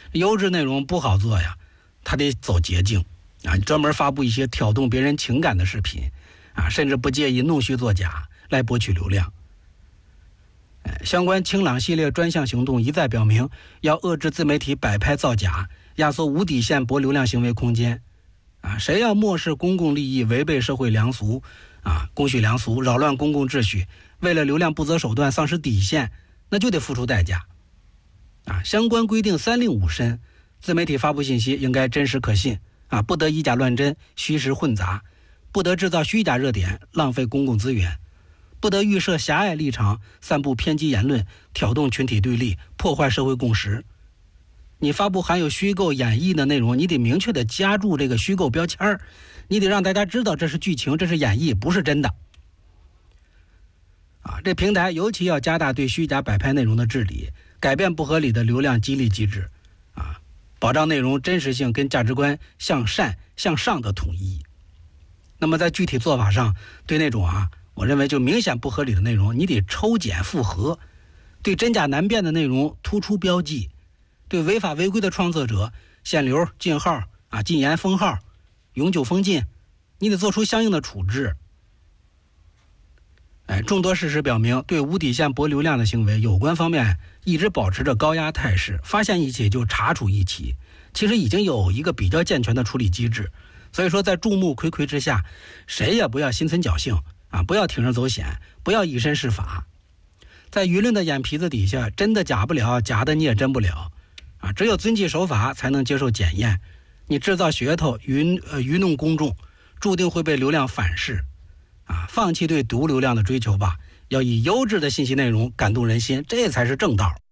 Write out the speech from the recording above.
优质内容不好做呀，它得走捷径啊，专门发布一些挑动别人情感的视频啊，甚至不介意弄虚作假来博取流量。相关清朗系列专项行动一再表明，要遏制自媒体摆拍造假，压缩无底线博流量行为空间。谁要漠视公共利益，违背社会良俗公序良俗，扰乱公共秩序，为了流量不择手段，丧失底线，那就得付出代价。相关规定三令五申，自媒体发布信息应该真实可信不得以假乱真，虚实混杂，不得制造虚假热点，浪费公共资源，不得预设狭隘立场，散布偏激言论，挑动群体对立，破坏社会共识。你发布含有虚构演绎的内容，你得明确的加注这个虚构标签，你得让大家知道这是剧情，这是演绎，不是真的。这平台尤其要加大对虚假摆拍内容的治理，改变不合理的流量激励机制保障内容真实性跟价值观向善向上的统一。那么在具体做法上，对那种我认为就明显不合理的内容，你得抽检复核，对真假难辨的内容突出标记，对违法违规的创作者限流、禁号禁言、封号、永久封禁，你得做出相应的处置。众多事实表明，对无底线博流量的行为，有关方面一直保持着高压态势，发现一起就查处一起，其实已经有一个比较健全的处理机制。所以说，在众目睽睽之下，谁也不要心存侥幸不要铤而走险，不要以身试法。在舆论的眼皮子底下，真的假不了，假的你也真不了只有遵纪守法才能接受检验。你制造噱头愚弄公众，注定会被流量反噬放弃对毒流量的追求吧，要以优质的信息内容感动人心，这才是正道。